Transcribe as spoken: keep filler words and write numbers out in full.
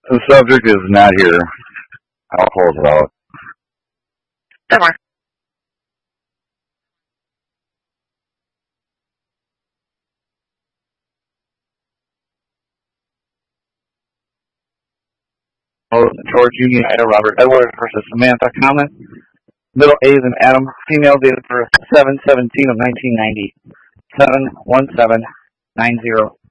The subject is not here. I'll close it out. Never. Oh, George Union Ida Robert Edwards versus Samantha Comment. Middle A's and Adam. Female date of birth seven seventeen of nineteen ninety. seven one seven nine zero.